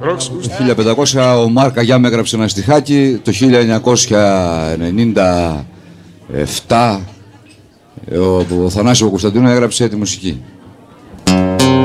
Το 1500 ο Μάρκα Γιάμ έγραψε ένα στιχάκι, το 1997 ο Θανάσης Κωνσταντίνου έγραψε τη μουσική.